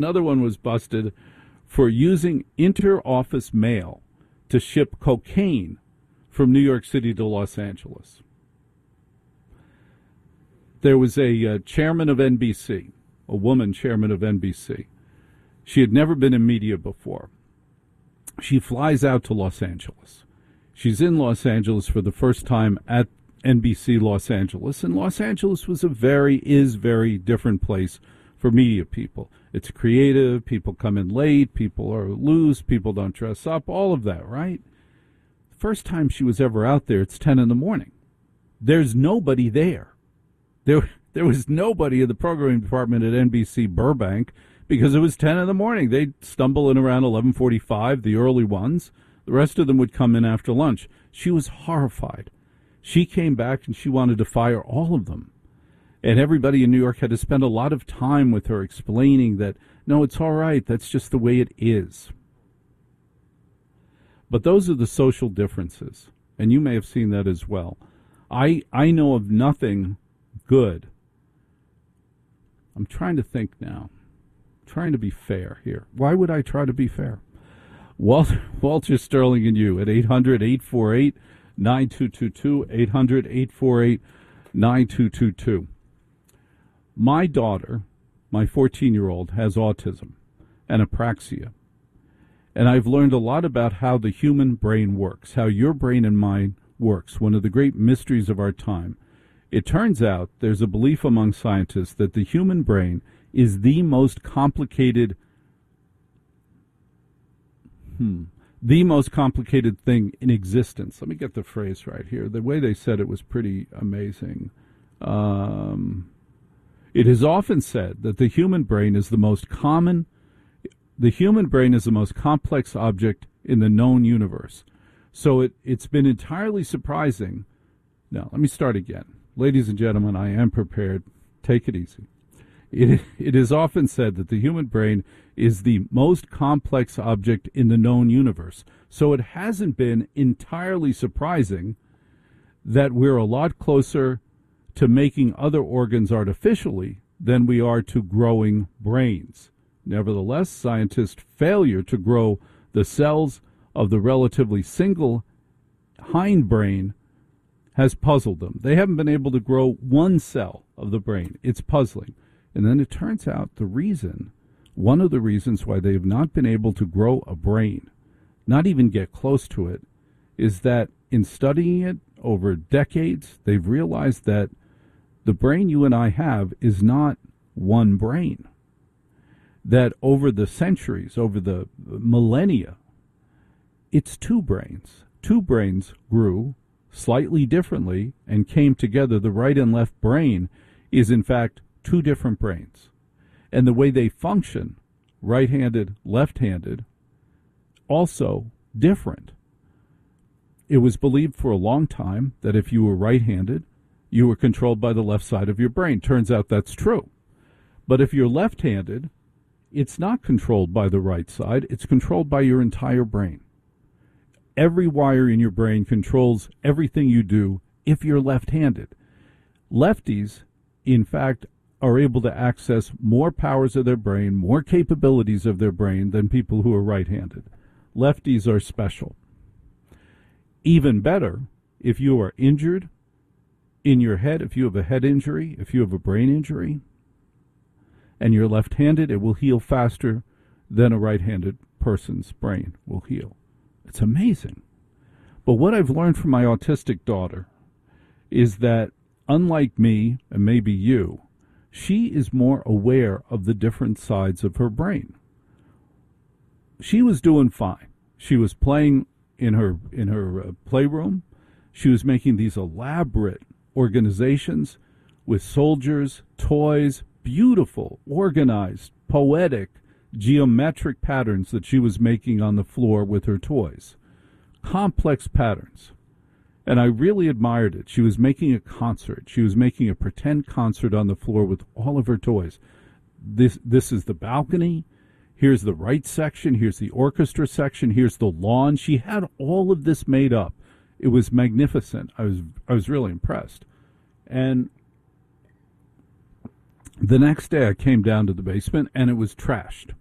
Another one was busted for using inter-office mail to ship cocaine from New York City to Los Angeles. There was a chairman of NBC, a woman chairman of NBC. She had never been in media before. She flies out to Los Angeles. She's in Los Angeles for the first time at NBC Los Angeles, and Los Angeles is very different place for media people. It's creative, people come in late, people are loose, people don't dress up, all of that, right? First time she was ever out there, it's 10 in the morning. There's nobody there. There was nobody in the programming department at NBC Burbank because it was 10 in the morning. They'd stumble in around 11:45, the early ones. The rest of them would come in after lunch. She was horrified. She came back and she wanted to fire all of them. And everybody in New York had to spend a lot of time with her explaining that, no, it's all right. That's just the way it is. But those are the social differences. And you may have seen that as well. I know of nothing good. I'm trying to think now. I'm trying to be fair here. Why would I try to be fair? Walter Sterling and you at 800-848-9222, 800-848-9222. My daughter, my 14-year-old, has autism and apraxia. And I've learned a lot about how the human brain works, how your brain and mine works, one of the great mysteries of our time. It turns out there's a belief among scientists that the human brain is the most complicated thing in existence. Let me get the phrase right here. The way they said it was pretty amazing. It is often said that the human brain is the most complex object in the known universe. So it's been entirely surprising. Now, let me start again. Ladies and gentlemen, I am prepared. Take it easy. It is often said that the human brain is the most complex object in the known universe. So it hasn't been entirely surprising that we're a lot closer to making other organs artificially than we are to growing brains. Nevertheless, scientists' failure to grow the cells of the relatively single hindbrain has puzzled them. They haven't been able to grow one cell of the brain. It's puzzling. And then it turns out one of the reasons why they have not been able to grow a brain, not even get close to it, is that in studying it over decades, they've realized that the brain you and I have is not one brain. That over the centuries, over the millennia, it's two brains. Two brains grew slightly differently and came together. The right and left brain is, in fact, two different brains. And the way they function, right-handed, left-handed, also different. It was believed for a long time that if you were right-handed, you were controlled by the left side of your brain. Turns out that's true. But if you're left-handed, it's not controlled by the right side. It's controlled by your entire brain. Every wire in your brain controls everything you do if you're left-handed. Lefties, in fact, are able to access more powers of their brain, more capabilities of their brain than people who are right-handed. Lefties are special. Even better, if you are injured in your head, if you have a head injury, if you have a brain injury, and you're left-handed, it will heal faster than a right-handed person's brain will heal. It's amazing. But what I've learned from my autistic daughter is that, unlike me, and maybe you, she is more aware of the different sides of her brain. She was doing fine. She was playing in her playroom. She was making these elaborate organizations with soldiers, toys, beautiful, organized, poetic, geometric patterns that she was making on the floor with her toys. Complex patterns. And I really admired it. She was making a concert. She was making a pretend concert on the floor with all of her toys. This is the balcony. Here's the right section. Here's the orchestra section. Here's the lawn. She had all of this made up. It was magnificent. I was really impressed. And The next day I came down to the basement and it was trashed.